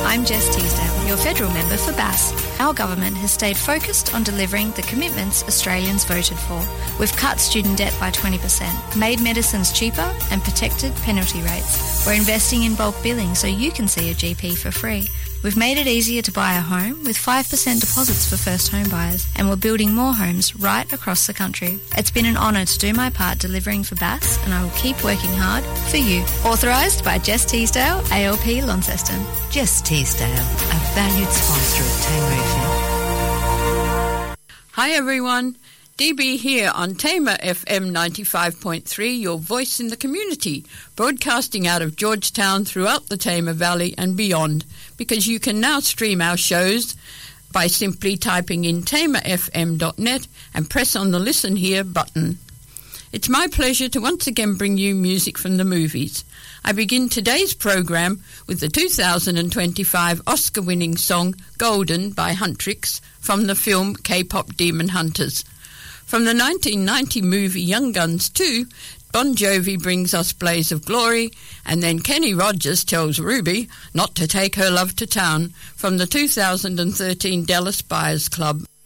I'm Jess Teasdale, your federal member for BASS. Our government has stayed focused on delivering the commitments Australians voted for. We've cut student debt by 20%, made medicines cheaper and protected penalty rates. We're investing in bulk billing so you can see a GP for free. We've made it easier to buy a home with 5% deposits for first home buyers, and we're building more homes right across the country. It's been an honour to do my part delivering for BASS, and I will keep working hard for you. Authorised by Jess Teasdale, ALP Launceston. Jess Teasdale, a valued sponsor of Tamer FM. Hi everyone, DB here on Tamer FM 95.3, your voice in the community, broadcasting out of Georgetown throughout the Tamer Valley and beyond, because you can now stream our shows by simply typing in tamerfm.net and press on the Listen Here button. It's my pleasure to once again bring you music from the movies. I begin today's program with the 2025 Oscar-winning song Golden by Huntrix from the film K-pop Demon Hunters. From the 1990 movie Young Guns 2, Bon Jovi brings us Blaze of Glory, and then Kenny Rogers tells Ruby not to take her love to town from the 2013 Dallas Buyers Club.